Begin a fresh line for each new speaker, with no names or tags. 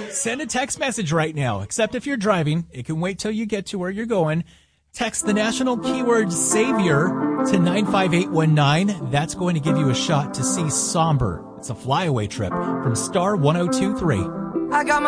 Send a text message right now, except if you're driving. It can wait till you get to where you're going. Text the national keyword Savior to 95819. That's going to give you a shot to see Somber. It's a flyaway trip from Star 102.3.
I got my